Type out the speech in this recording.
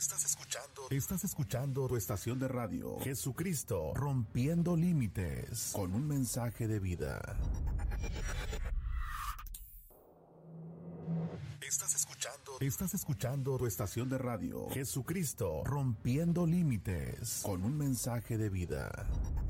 Estás escuchando tu estación de radio, Jesucristo Rompiendo Límites, con un mensaje de vida. Estás escuchando tu estación de radio, Jesucristo Rompiendo Límites, con un mensaje de vida.